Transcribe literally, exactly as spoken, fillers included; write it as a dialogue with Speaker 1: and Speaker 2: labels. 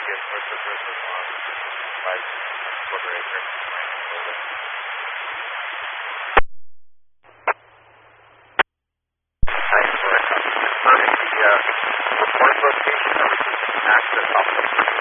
Speaker 1: to get north of River Lawn, like quarter acre. Thanks for it. The, uh,